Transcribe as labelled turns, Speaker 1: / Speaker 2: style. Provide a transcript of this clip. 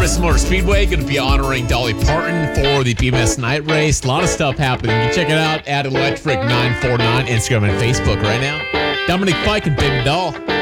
Speaker 1: Memphis Motor Speedway going to be honoring Dolly Parton for the BMS night race. A lot of stuff happening. You can check it out at Electric949, Instagram and Facebook right now. Dominic Fike and Baby Doll.